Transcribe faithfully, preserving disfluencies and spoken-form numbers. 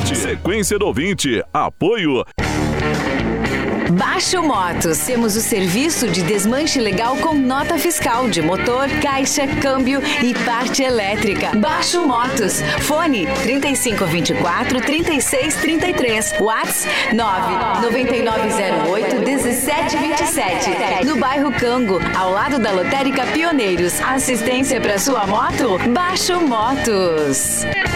ouvinte. Sequência do ouvinte. Apoio. Baixo Motos. Temos o serviço de desmanche legal com nota fiscal de motor, caixa, câmbio e parte elétrica. Baixo Motos. Fone trinta e cinco, vinte e quatro, trinta e seis, trinta e três. WhatsApp nove nove nove zero oito, um sete dois sete. No bairro Cango, ao lado da Lotérica Pioneiros. Assistência para sua moto? Baixo Motos.